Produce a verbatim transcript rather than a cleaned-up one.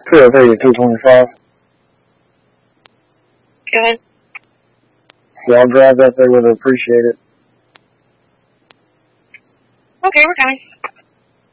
Two thirty, two twenty-five. Go ahead. Y'all drive that, they would appreciate it. Okay, we're coming.